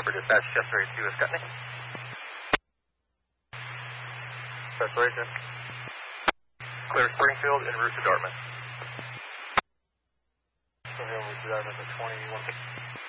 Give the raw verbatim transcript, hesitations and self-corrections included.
Harbor Dispatch, Chester eighty-two is Scotney. Separation. Clear Springfield en route to Dartmouth. So here we to Dartmouth at twenty-one.